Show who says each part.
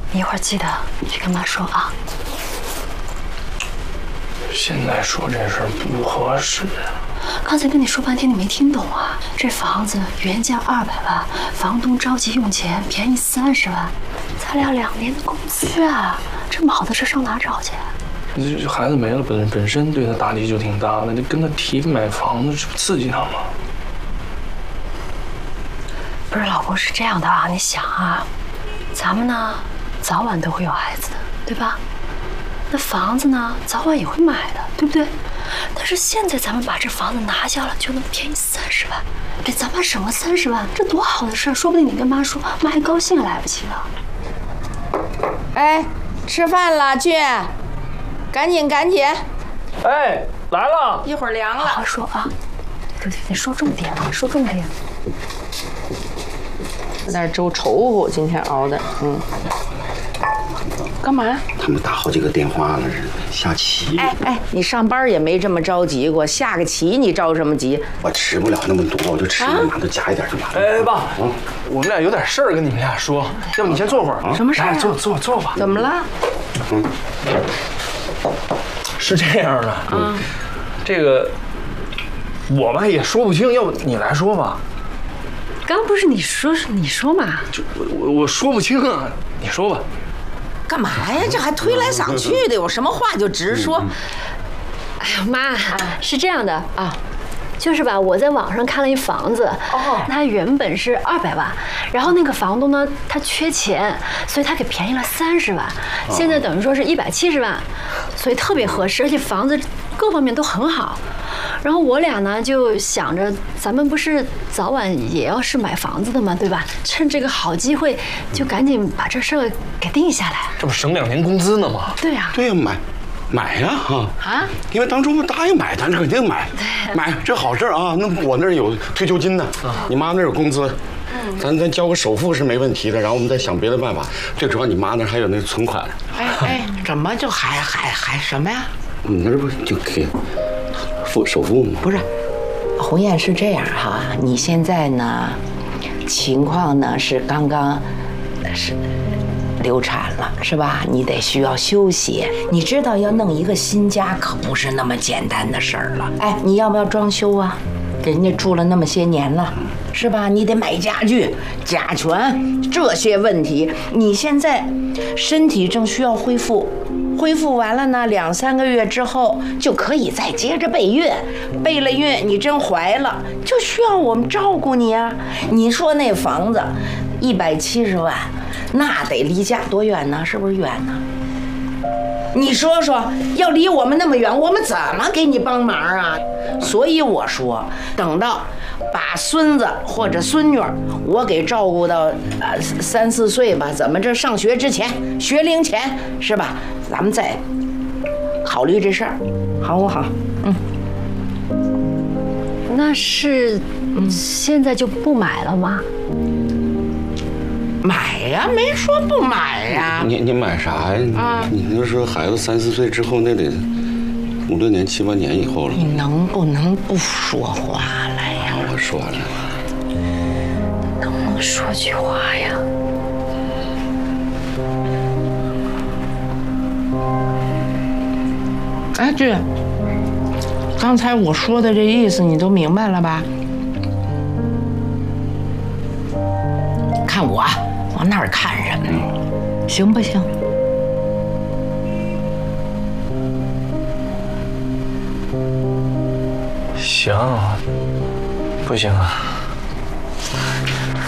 Speaker 1: 你一会儿记得去跟妈说啊。
Speaker 2: 现在说这事儿不合适。
Speaker 1: 刚才跟你说半天，你没听懂啊？这房子原价200万，房东着急用钱，便宜30万，咱俩2年的工资啊！这么好的事上哪找去？
Speaker 2: 这孩子没了，本身对他打击就挺大的，你跟他提买房子，这不刺激他吗？
Speaker 1: 不是，老公是这样的啊，你想啊，咱们呢，早晚都会有孩子的，对吧？那房子呢，早晚也会买的，对不对？但是现在咱们把这房子拿下了，就能便宜30万，给咱妈省了30万，这多好的事儿！说不定你跟妈说，妈还高兴还来不及呢。
Speaker 3: 哎，吃饭了，俊，赶紧！
Speaker 2: 哎，来了，
Speaker 3: 一会儿凉了。
Speaker 1: 好好说啊，你说重点，说重点。
Speaker 3: 有点粥稠乎，今天熬的，干嘛？
Speaker 4: 他们打好几个电话了，下棋。
Speaker 3: 哎，你上班也没这么着急过，下个棋你着什么急？
Speaker 4: 我吃不了那么多，我就吃那码头加一点就完了。
Speaker 2: 哎，爸，我们俩有点事儿跟你们俩说，要不你先坐会儿啊？
Speaker 3: 什么事儿？
Speaker 2: 坐吧。
Speaker 3: 怎么了？
Speaker 2: 是这样的，这个我吧也说不清，要不你来说吧。
Speaker 1: 刚不是你说嘛？
Speaker 2: 就我说不清啊，你说吧。
Speaker 3: 干嘛呀？这还推来搡去的，有什么话就直说。
Speaker 1: 哎呀妈，是这样的啊，就是吧，我在网上看了一房子，它原本是200万，然后那个房东呢，他缺钱，所以他给便宜了30万，现在等于说是170万，所以特别合适，而且房子各方面都很好。然后我俩呢就想着，咱们不是早晚也要是买房子的嘛，对吧？趁这个好机会，就赶紧把这事儿给定下来。
Speaker 2: 这不省2年工资呢吗？
Speaker 1: 对呀，
Speaker 4: 对呀，买呀啊！因为当初不答应买，咱肯定买，买这好事啊。那我那儿有退休金呢，你妈那儿有工资，咱交个首付是没问题的，然后我们再想别的办法。最主要你妈那儿还有那存款。
Speaker 3: 哎，怎么就还什么呀？
Speaker 4: 你那不就给首付吗？
Speaker 3: 不是，鸿雁是这样哈，你现在呢，情况呢是刚刚是流产了，是吧？你得需要休息。你知道要弄一个新家可不是那么简单的事儿了。哎，你要不要装修啊？人家住了那么些年了，是吧？你得买家具、甲醛这些问题。你现在身体正需要恢复。恢复完了呢，2、3个月之后就可以再接着备孕，备了孕你真怀了，就需要我们照顾你啊。你说那房子170万，那得离家多远呢？是不是远呢？你说说，要离我们那么远，我们怎么给你帮忙啊？所以我说，等到把孙子或者孙女儿我给照顾到3、4岁吧，怎么这上学之前，学龄前是吧？咱们再考虑这事儿，好不好？
Speaker 1: 那是现在就不买了吗？
Speaker 3: 买呀，没说不买呀。
Speaker 4: 你买啥呀？你那说孩子3、4岁之后，那得5、6年、7、8年以后了。
Speaker 3: 你能不能不说话了呀？
Speaker 4: 我说了。
Speaker 1: 能不能说句话呀？
Speaker 3: 哎，俊，刚才我说的这意思你都明白了吧？看我往那儿看什么？行不行？
Speaker 2: 行，不行啊？